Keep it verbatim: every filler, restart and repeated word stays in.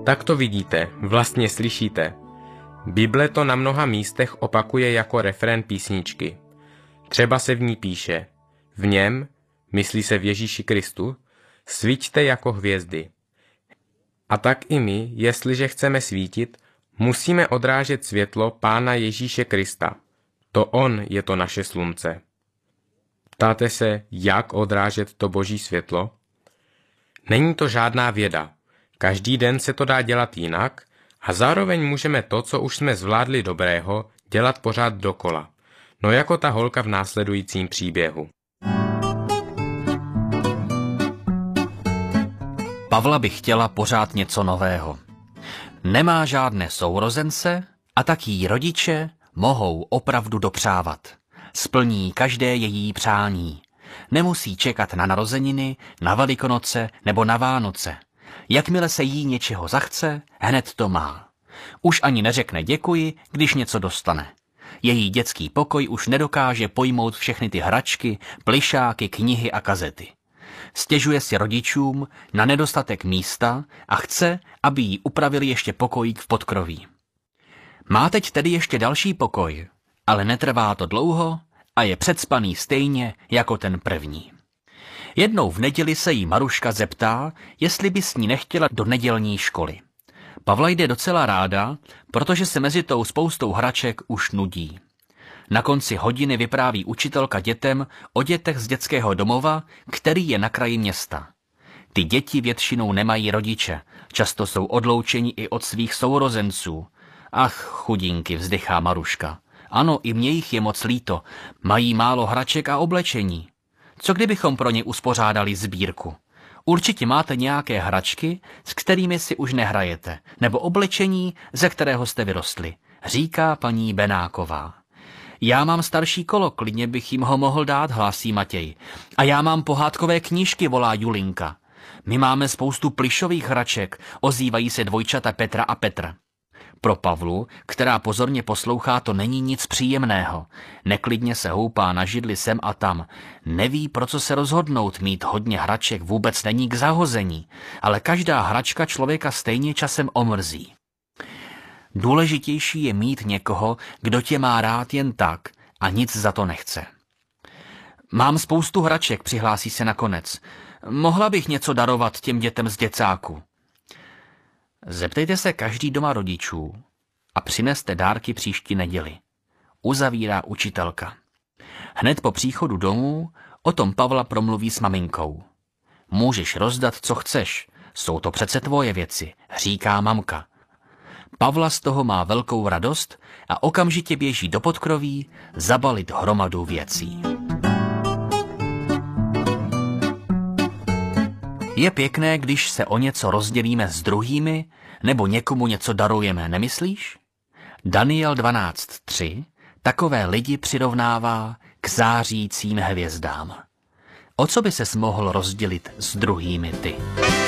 Tak to vidíte, vlastně slyšíte. Bible to na mnoha místech opakuje jako refrén písničky. Třeba se v ní píše: v něm, myslí se v Ježíši Kristu, svíťte jako hvězdy. A tak i my, jestliže chceme svítit, musíme odrážet světlo Pána Ježíše Krista. To on je to naše slunce. Ptáte se, jak odrážet to boží světlo? Není to žádná věda. Každý den se to dá dělat jinak a zároveň můžeme to, co už jsme zvládli dobrého, dělat pořád dokola. No jako ta holka v následujícím příběhu. Pavla by chtěla pořád něco nového. Nemá žádné sourozence a tak jí rodiče mohou opravdu dopřávat. Splní každé její přání. Nemusí čekat na narozeniny, na Velikonoce nebo na Vánoce. Jakmile se jí něčeho zachce, hned to má. Už ani neřekne děkuji, když něco dostane. Její dětský pokoj už nedokáže pojmout všechny ty hračky, plyšáky, knihy a kazety. Stěžuje si rodičům na nedostatek místa a chce, aby jí upravili ještě pokojík v podkroví. Má teď tedy ještě další pokoj, ale netrvá to dlouho a je předspaný stejně jako ten první. Jednou v neděli se jí Maruška zeptá, jestli by s ní nechtěla do nedělní školy. Pavla jde docela ráda, protože se mezi tou spoustou hraček už nudí. Na konci hodiny vypráví učitelka dětem o dětech z dětského domova, který je na kraji města. Ty děti většinou nemají rodiče, často jsou odloučeni i od svých sourozenců. Ach, chudinky, vzdychá Maruška. Ano, i mně jich je moc líto, mají málo hraček a oblečení. Co kdybychom pro ně uspořádali sbírku? Určitě máte nějaké hračky, s kterými si už nehrajete, nebo oblečení, ze kterého jste vyrostli, říká paní Benáková. Já mám starší kolo, klidně bych jim ho mohl dát, hlásí Matěj. A já mám pohádkové knížky, volá Julinka. My máme spoustu plyšových hraček, ozývají se dvojčata Petra a Petr. Pro Pavlu, která pozorně poslouchá, to není nic příjemného. Neklidně se houpá na židli sem a tam. Neví, pro co se rozhodnout, mít hodně hraček vůbec není k zahození, ale každá hračka člověka stejně časem omrzí. Důležitější je mít někoho, kdo tě má rád jen tak a nic za to nechce. Mám spoustu hraček, přihlásí se nakonec. Mohla bych něco darovat těm dětem z děcáku. Zeptejte se každý doma rodičů a přineste dárky příští neděli. Uzavírá učitelka. Hned po příchodu domů o tom Pavla promluví s maminkou. Můžeš rozdat, co chceš, jsou to přece tvoje věci, říká mamka. Pavla z toho má velkou radost a okamžitě běží do podkroví zabalit hromadu věcí. Je pěkné, když se o něco rozdělíme s druhými nebo někomu něco darujeme, nemyslíš? Daniel dvanáct tři takové lidi přirovnává k zářícím hvězdám. O co by ses mohl rozdělit s druhými ty?